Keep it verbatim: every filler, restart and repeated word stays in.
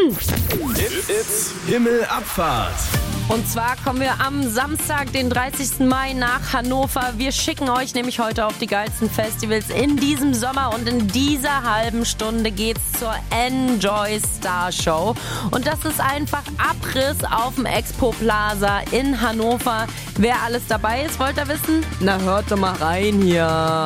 It's Himmelabfahrt. Und zwar kommen wir am Samstag, den dreißigsten Mai nach Hannover. Wir schicken euch nämlich heute auf die geilsten Festivals in diesem Sommer. Und in dieser halben Stunde geht's zur Enjoy Star Show. Und das ist einfach Abriss auf dem Expo Plaza in Hannover. Wer alles dabei ist, wollt ihr wissen? Na, hört doch mal rein hier.